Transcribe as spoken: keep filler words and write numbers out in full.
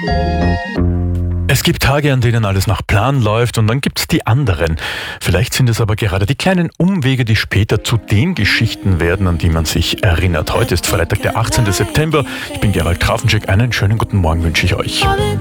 Es gibt Tage, an denen alles nach Plan läuft, und dann gibt es die anderen. Vielleicht sind es aber gerade die kleinen Umwege, die später zu den Geschichten werden, an die man sich erinnert. Heute ist Freitag, der achtzehnten September. Ich bin Gerald Grafenschek. Einen schönen guten Morgen wünsche ich euch.